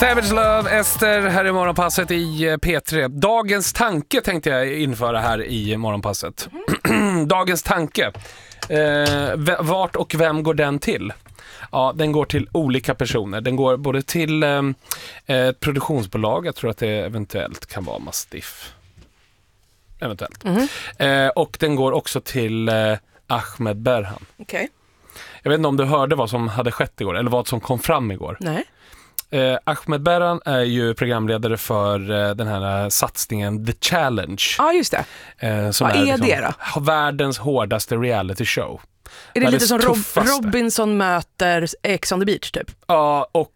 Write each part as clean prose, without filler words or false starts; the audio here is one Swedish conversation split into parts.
Savage Love, Ester, här i Morgonpasset i P3. Dagens tanke tänkte jag införa här i Morgonpasset. Dagens tanke. Vart och vem går den till? Ja, den går till olika personer. Den går både till ett produktionsbolag, jag tror att det eventuellt kan vara Mastiff. Eventuellt. Och den går också till Ahmed Berhan. Okej. Jag vet inte om du hörde vad som hade skett igår, eller vad som kom fram igår. Nej. Ahmed Berhan är ju programledare för den här satsningen The Challenge. Ja, just det. Som vad är liksom det då? Världens hårdaste reality show. Är det lite som tuffaste. Robinson möter Ex on the Beach typ? Ja, och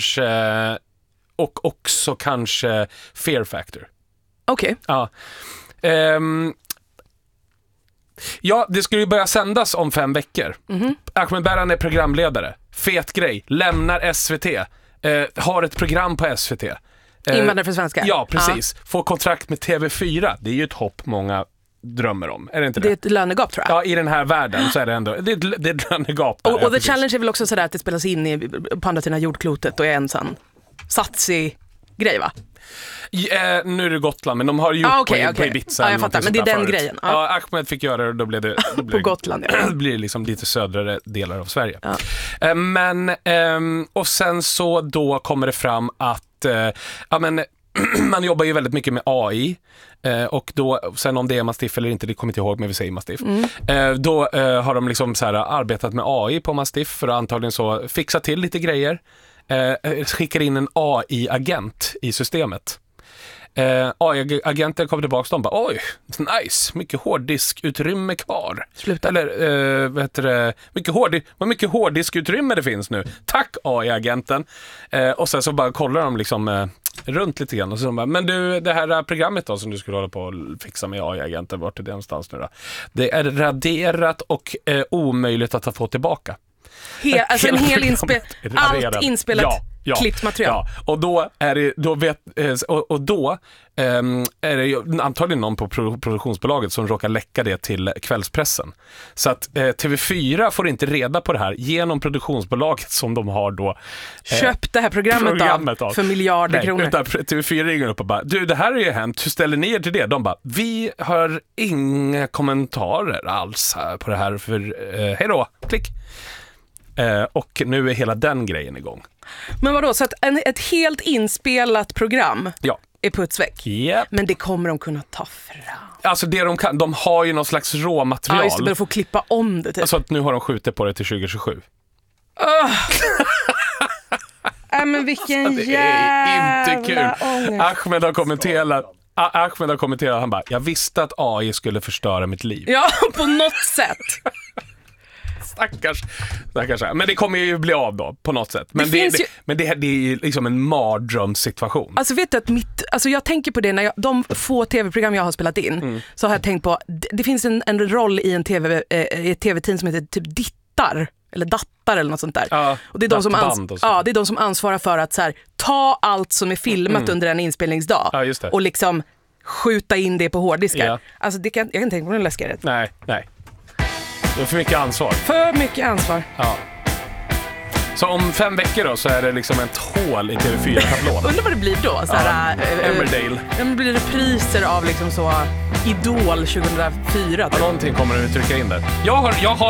också kanske Fear Factor. Okej. Ja. Ja, det skulle ju börja sändas om 5 veckor. Ahmed Berhan är programledare. Fet grej. Lämnar SVT. Har ett program på SVT. Invandrare för svenska. Ja, precis. Får kontrakt med TV4. Det är ju ett hopp många drömmer om. Är det inte det? Det är ett lönegap, tror jag. Ja, i den här världen så är det ändå det är ett lönegap. Där, och The Challenge är väl också sådär att det spelas in på andra sidan jordklotet och är en sån satsig grej, va? Nu är det Gotland, men de har gjort på Ibiza. Ja, jag fattar, men det är den grejen. Ja, Ahmed fick göra det och då blev det på Gotland, ja. Det blir liksom lite södra delar av Sverige. Ja. Och sen så då kommer det fram att man jobbar ju väldigt mycket med AI. Och då, sen om det är Mastiff eller inte, det kommer inte ihåg, men vi säger Mastiff. Då har de liksom så här arbetat med AI på Mastiff för att antagligen så fixa till lite grejer. Skickar in en AI-agent i systemet. AI-agenten kommer tillbaka och de bara, oj, nice, mycket hårddiskutrymme kvar. Sluta. Eller, vad mycket hårddiskutrymme det finns nu. Tack AI-agenten. Och sen så bara kollar de liksom runt lite grann och så bara, men du, det här programmet då som du skulle hålla på och fixa med AI-agenten, vart är det någonstans nu då? Det är raderat och omöjligt att få tillbaka. Alltså en hel allt inspelat klippt material. Ja, och då är det är det ju antagligen någon på produktionsbolaget som råkar läcka det till kvällspressen. Så att TV4 får inte reda på det här genom produktionsbolaget som de har då köpt det här programmet av för miljarder kronor. Utan TV4 ringer upp och bara, du, det här har ju hänt, hur ställer ni er till det? De bara, vi har inga kommentarer alls här på det här, för hej då, klick. Och nu är hela den grejen igång. Men vadå, så att ett helt inspelat program är putsväck? Yep. Men det kommer de kunna ta fram. Alltså det de kan, de har ju någon slags råmaterial. Ja, just det, men de får klippa om det typ. Alltså att nu har de skjutit på det till 2027. Men vilken det är inte kul. Ångest. Ahmed har kommenterat, han bara, jag visste att AI skulle förstöra mitt liv. Ja, på något sätt. Stackars. Men det kommer ju bli av då på något sätt. Men det är ju liksom en mardrömssituation. Alltså vet du att jag tänker på det när de få tv-program jag har spelat in, så har jag tänkt på, det finns en roll i ett tv-team som heter typ dittar eller dattar eller något sånt där. Och det är de som de som ansvarar för att så här, ta allt som är filmat under en inspelningsdag och liksom skjuta in det på hårddiskar. Alltså jag kan tänka på den läskigare. Nej. Det är för mycket ansvar. För mycket ansvar. Ja. Så om 5 veckor då så är det liksom ett hål i TV4-tablån. Undrar vad det blir då? Emmerdale. Det blir repriser av liksom så Idol 2004. Någonting kommer du trycka in där. Jag har